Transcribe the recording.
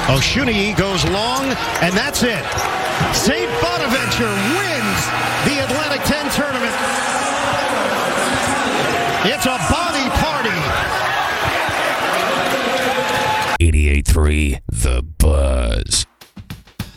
Oshuni goes long, and that's it. St. Bonaventure wins the Atlantic 10 tournament. It's a body party. 88.3 The